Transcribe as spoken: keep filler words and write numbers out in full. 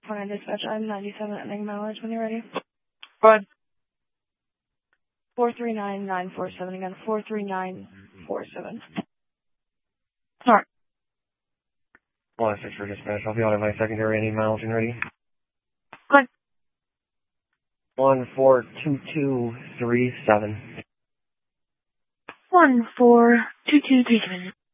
Fine, dispatch, I'm ninety-seven at Enigma mileage when you're ready. Go ahead. four three nine nine four seven again, four three nine four seven. Alright. one six for dispatch. I'll be on at my secondary. Any miles and ready? Go ahead. one four two two three seven. one four two two three seven.